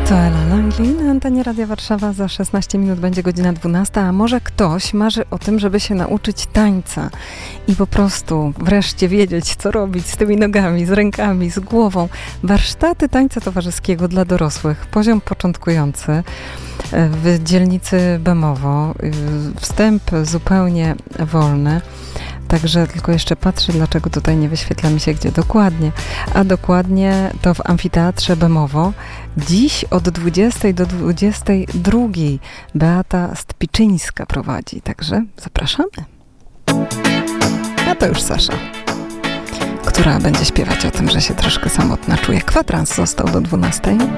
To Ela Langley na antenie Radia Warszawa. Za 16 minut będzie godzina 12, a może ktoś marzy o tym, żeby się nauczyć tańca i po prostu wreszcie wiedzieć, co robić z tymi nogami, z rękami, z głową. Warsztaty tańca towarzyskiego dla dorosłych. Poziom początkujący w dzielnicy Bemowo. Wstęp zupełnie wolny. Także tylko jeszcze patrzę, dlaczego tutaj nie wyświetla mi się gdzie dokładnie. A dokładnie to w Amfiteatrze Bemowo. Dziś od 20 do 22 Beata Stpiczyńska prowadzi. Także zapraszamy. A to już Sasza, która będzie śpiewać o tym, że się troszkę samotna czuje. Kwadrans został do 12.